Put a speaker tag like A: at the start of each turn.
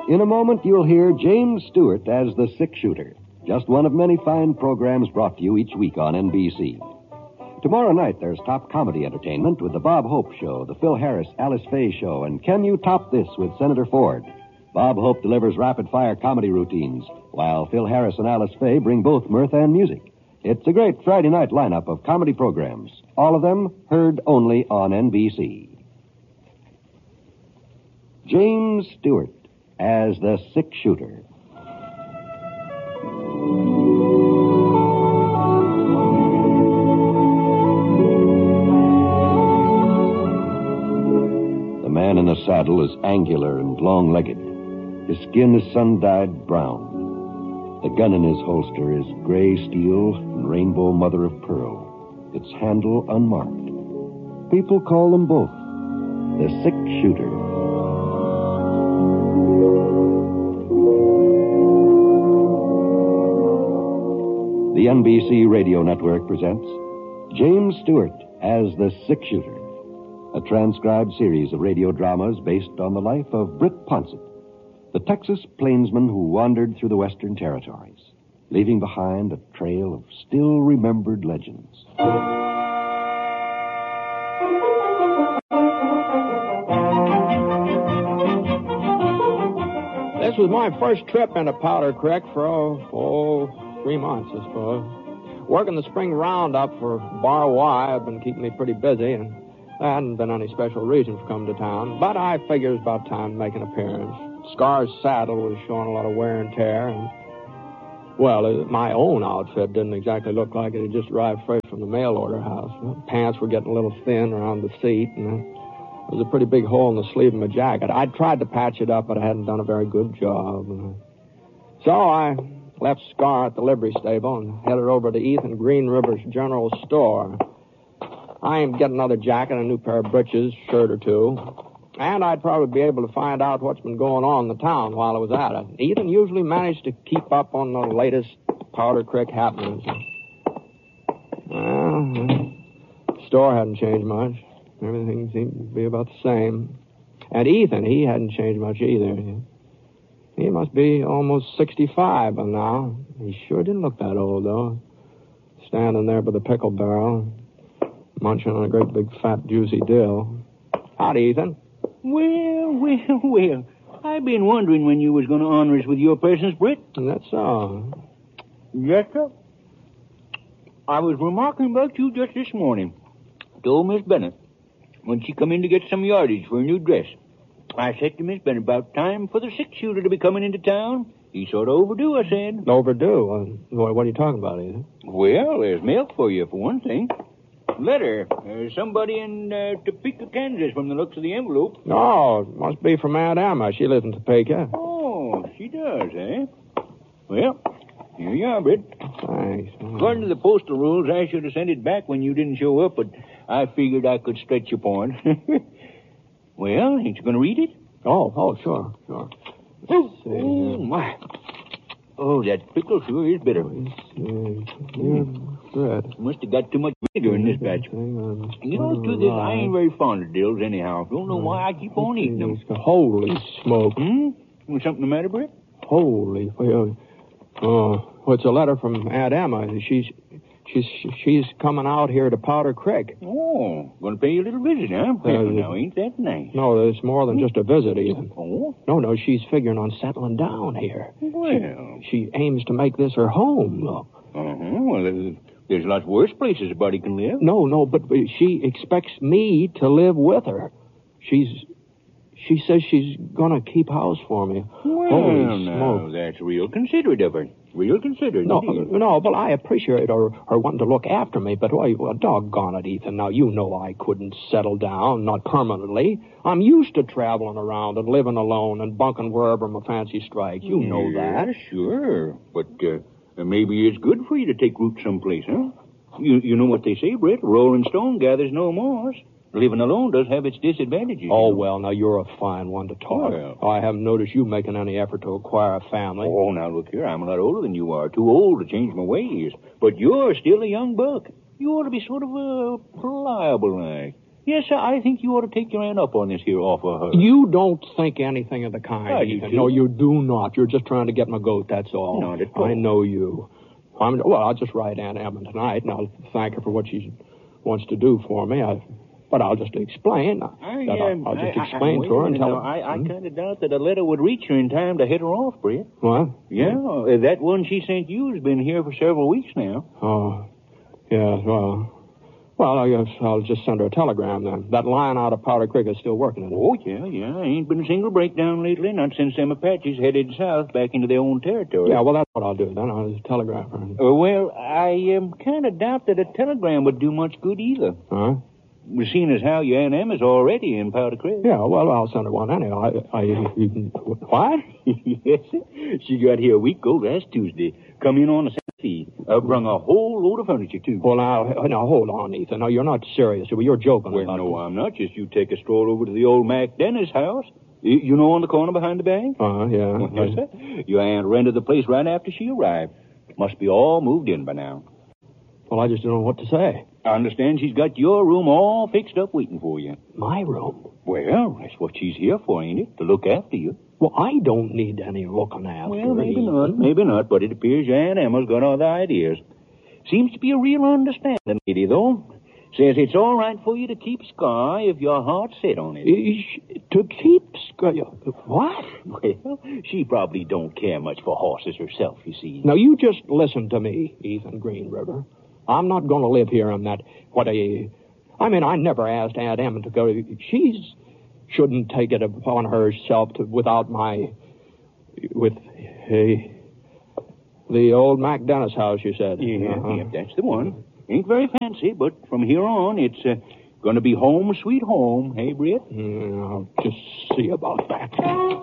A: In a moment, you'll hear James Stewart as the Six Shooter, just one of many fine programs brought to you each week on NBC. Tomorrow night, there's top comedy entertainment with The Bob Hope Show, The Phil Harris, Alice Faye Show, and Can You Top This with Senator Ford. Bob Hope delivers rapid-fire comedy routines, while Phil Harris and Alice Faye bring both mirth and music. It's a great Friday night lineup of comedy programs, all of them heard only on NBC. James Stewart as the Six Shooter. The man in the saddle is angular and long-legged. His skin is sun-dyed brown. The gun in his holster is gray steel and rainbow mother of pearl, its handle unmarked. People call them both the Six Shooter. The NBC Radio Network presents James Stewart as the Six Shooter, a transcribed series of radio dramas based on the life of Britt Ponset, the Texas plainsman who wandered through the Western Territories, leaving behind a trail of still-remembered legends.
B: This was my first trip into Powder Creek for 3 months, I suppose. Working the spring roundup for Bar Y had been keeping me pretty busy, and there hadn't been any special reason for coming to town. But I figured it was about time to make an appearance. Scar's saddle was showing a lot of wear and tear, and, well, my own outfit didn't exactly look like it had just arrived fresh from the mail order house. Pants were getting a little thin around the seat, and there was a pretty big hole in the sleeve of my jacket. I'd tried to patch it up, but I hadn't done a very good job. So I left Scar at the livery stable and headed over to Ethan Green River's general store. I aimed to get another jacket, a new pair of breeches, shirt or two, and I'd probably be able to find out what's been going on in the town while I was at it. Ethan usually managed to keep up on the latest Powder Creek happenings. Well, the store hadn't changed much. Everything seemed to be about the same. And Ethan, he hadn't changed much either. He must be almost 65 by now. He sure didn't look that old, though. Standing there by the pickle barrel, munching on a great big fat juicy dill. Howdy, Ethan.
C: Well. I've been wondering when you was going to honor us with your presence, Britt.
B: That's so.
C: Yes, sir. I was remarking about you just this morning. Told Miss Bennett when she come in to get some yardage for a new dress. I said to Miss Bennett about time for the Six Shooter to be coming into town. He's sort of overdue, I said.
B: Overdue? What are you talking about, Ethan?
C: Well, there's milk for you, for one thing. Letter. Somebody in Topeka, Kansas, from the looks of the envelope.
B: Oh, it must be from Aunt Emma. She lives in Topeka.
C: Oh, she does, eh? Well, here you are, Britt.
B: Thanks.
C: According to the postal rules, I should have sent it back when you didn't show up, but I figured I could stretch your point. Well, ain't you going to read it?
B: Oh, sure.
C: Oh, my. Oh, that pickle sure is bitter.
B: Good.
C: Must have got too much vinegar in this batch. You know, to this, I ain't very fond of dills anyhow. Don't know why I keep on eating them.
B: Holy smoke.
C: Was something the matter, Britt?
B: Holy. Well, it's a letter from Aunt Emma. She's coming out here to Powder Creek.
C: Oh, going to pay you a little visit, huh? Now, ain't that nice?
B: No, it's more than just a visit, Ethan.
C: Oh?
B: No, she's figuring on settling down here.
C: Well.
B: She aims to make this her home, look.
C: Well, there's lots worse places a body can live.
B: No, but she expects me to live with her. She says she's going to keep house for me.
C: Well,
B: holy smoke.
C: That's real considerate of her. Real considerate.
B: No, but I appreciate her wanting to look after me, but doggone it, Ethan. Now, you know I couldn't settle down, not permanently. I'm used to traveling around and living alone and bunking wherever my fancy strikes. You know that.
C: Sure. But maybe it's good for you to take root someplace, huh? You know what they say, Britt? A rolling stone gathers no moss. Living alone does have its disadvantages.
B: Oh, well, now, you're a fine one to talk.
C: Well.
B: I haven't noticed you making any effort to acquire a family.
C: Oh, now, look here. I'm a lot older than you are. Too old to change my ways. But you're still a young buck. You ought to be sort of pliable like. Yes, sir, I think you ought to take your aunt up on this here offer.
B: You don't think anything of the kind,
C: I do,
B: Ethan.
C: too.
B: No, you do not. You're just trying to get my goat, that's all.
C: Not at all.
B: I know you. Well, I'll just write Aunt Emma tonight, and I'll thank her for what she wants to do for me. But I'll just explain. I'll just explain to her and tell her.
C: I kind of doubt that a letter would reach her in time to hit her off, Brett.
B: What?
C: Yeah, that one she sent you has been here for several weeks now.
B: Oh, yeah, well, I guess I'll just send her a telegram then. That line out of Powder Creek is still working, isn't it?
C: Oh, yeah. Ain't been a single breakdown lately, not since them Apaches headed south back into their own territory.
B: Yeah, well, that's what I'll do then. I'll just telegraph her.
C: Well, I kind of doubt that a telegram would do much good either.
B: Huh?
C: Seeing as how your Aunt Emma's already in Powder Creek.
B: Yeah, well, I'll send her one anyhow. What?
C: Yes, she got here a week ago last Tuesday. Come in on the Saturday. Brung a whole load of furniture, too.
B: Well, now, hold on, Ethan. No, you're not serious. You're joking
C: Well,
B: about
C: no, I'm not. Just you take a stroll over to the old Mac Dennis house. You know, on the corner behind the bank?
B: Yeah.
C: Yes, sir. Your aunt rented the place right after she arrived. Must be all moved in by now.
B: Well, I just don't know what to say.
C: I understand she's got your room all fixed up waiting for you.
B: My room?
C: Well, that's what she's here for, ain't it? To look after you.
B: Well, I don't need any looking after.
C: Well, maybe not, but it appears your Aunt Emma's got other ideas. Seems to be a real understanding lady, though. Says it's all right for you to keep Scar if your heart's set on it.
B: To keep Scar? What?
C: Well, she probably don't care much for horses herself, you see.
B: Now, you just listen to me, Ethan Green River. I'm not going to live here on that, I never asked Aunt Emma to go. She shouldn't take it upon herself with the old Mac Dennis house, you said.
C: Yeah, that's the one. Ain't very fancy, but from here on, it's going to be home sweet home, hey, Britt?
B: I'll just see about that.